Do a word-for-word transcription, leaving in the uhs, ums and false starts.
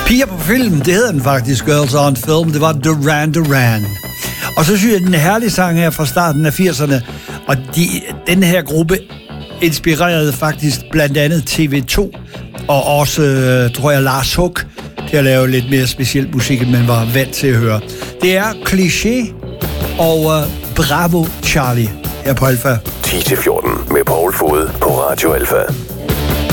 Piger på film, det hedder den faktisk, Girls on Film. Det var Duran Duran. Og så synes jeg, den herlige sang her fra starten af firserne, og de, den her gruppe inspirerede faktisk blandt andet T V to, og også, tror jeg, Lars Huck, til at lave lidt mere speciel musik, end man var vant til at høre. Det er Cliché og uh, Bravo Charlie her på Alpha. ti til fjorten med Poul Fod på Radio Alpha.